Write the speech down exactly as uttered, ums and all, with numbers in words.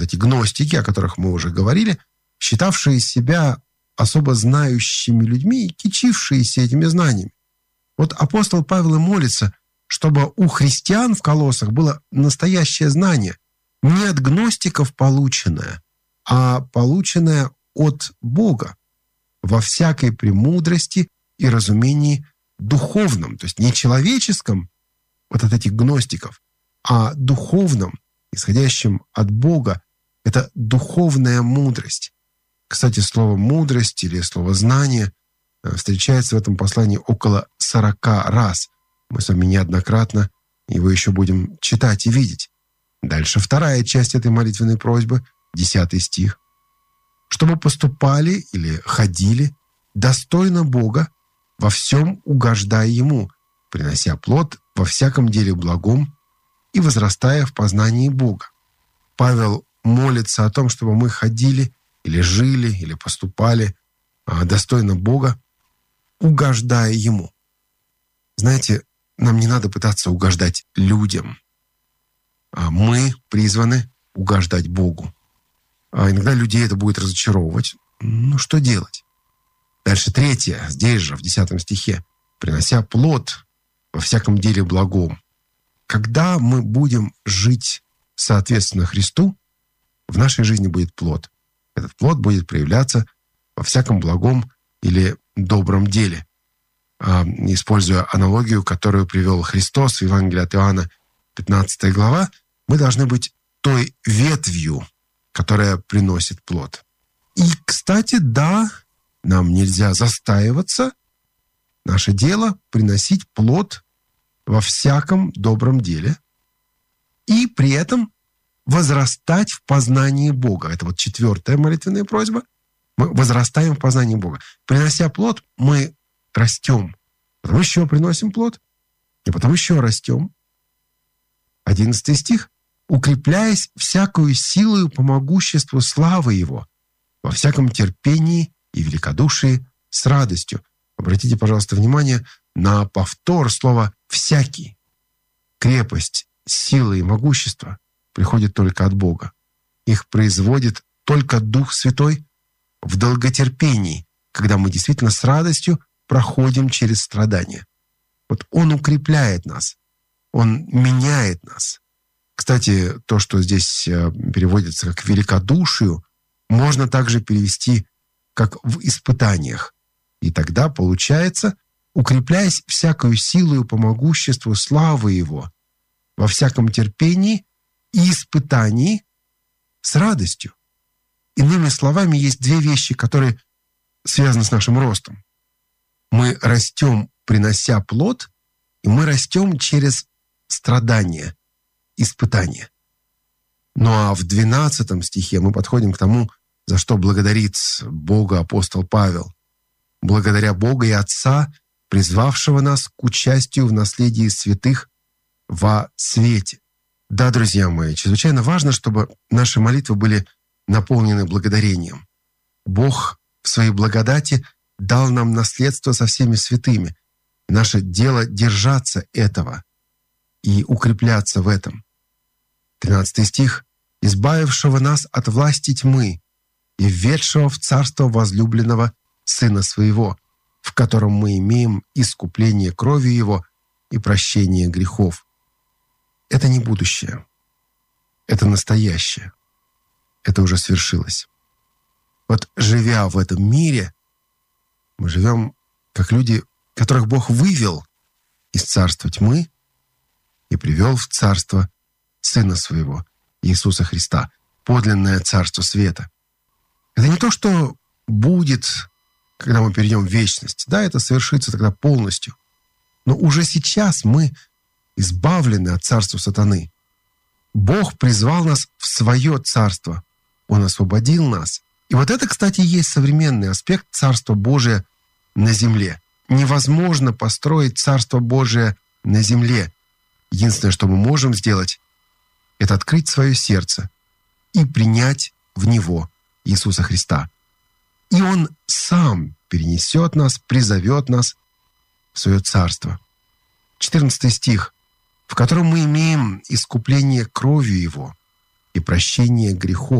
эти гностики, о которых мы уже говорили, считавшие себя особо знающими людьми и кичившиеся этими знаниями. Вот апостол Павел и молится, чтобы у христиан в Колоссах было настоящее знание, не от гностиков полученное, а полученное от Бога во всякой премудрости и разумении духовном, то есть не человеческом, вот от этих гностиков, а духовном, исходящем от Бога. Это духовная мудрость. Кстати, слово «мудрость» или слово «знание» встречается в этом послании около сорока раз. Мы с вами неоднократно его еще будем читать и видеть. Дальше вторая часть этой молитвенной просьбы, десятый стих. «Чтобы поступали или ходили достойно Бога, во всем угождая Ему, принося плод во всяком деле благом и возрастая в познании Бога». Павел молится о том, чтобы мы ходили или жили, или поступали достойно Бога, угождая Ему. Знаете, нам не надо пытаться угождать людям. Мы призваны угождать Богу. А иногда людей это будет разочаровывать. Ну, что делать? Дальше третье, здесь же, в десятом стихе. «Принося плод во всяком деле благом». Когда мы будем жить соответственно Христу, в нашей жизни будет плод. Этот плод будет проявляться во всяком благом или добром деле. Используя аналогию, которую привел Христос в Евангелии от Иоанна, пятнадцатая глава, мы должны быть той ветвью, которая приносит плод. И, кстати, да, нам нельзя застаиваться. Наше дело — приносить плод во всяком добром деле и при этом возрастать в познании Бога. Это вот четвертая молитвенная просьба. Мы возрастаем в познании Бога. Принося плод, мы растем. Потом еще приносим плод, и потом еще растем. Одиннадцатый стих. «Укрепляясь всякую силою по могуществу славы Его, во всяком терпении и великодушии с радостью». Обратите, пожалуйста, внимание на повтор слова «всякий». Крепость, сила и могущество приходят только от Бога. Их производит только Дух Святой в долготерпении, когда мы действительно с радостью проходим через страдания. Вот Он укрепляет нас, Он меняет нас. Кстати, то, что здесь переводится как «великодушию», можно также перевести как «в испытаниях». И тогда получается, укрепляясь всякую силою по могуществу славы Его, во всяком терпении и испытании с радостью. Иными словами, есть две вещи, которые связаны с нашим ростом. Мы растем, принося плод, и мы растем через страдания, испытания. Ну а в двенадцатом стихе мы подходим к тому, за что благодарит Бога апостол Павел. «Благодаря Бога и Отца, призвавшего нас к участию в наследии святых во свете». Да, друзья мои, чрезвычайно важно, чтобы наши молитвы были наполнены благодарением. Бог в своей благодати дал нам наследство со всеми святыми. Наше дело — держаться этого и укрепляться в этом. тринадцатый стих. «Избавившего нас от власти тьмы и введшего в царство возлюбленного Сына Своего, в котором мы имеем искупление кровью Его и прощение грехов». Это не будущее. Это настоящее. Это уже свершилось. Вот живя в этом мире, мы живем как люди, которых Бог вывел из царства тьмы и привел в царство Сына Своего, Иисуса Христа, подлинное царство света. Это не то, что будет, когда мы перейдем в вечность. Да, это совершится тогда полностью. Но уже сейчас мы избавлены от царства сатаны. Бог призвал нас в свое царство. Он освободил нас. И вот это, кстати, и есть современный аспект Царства Божия на земле. Невозможно построить Царство Божие на земле. Единственное, что мы можем сделать, это открыть свое сердце и принять в него Иисуса Христа. И Он сам перенесет нас, призовет нас в свое царство. четырнадцатый стих, в котором мы имеем искупление кровью Его и прощения грехов.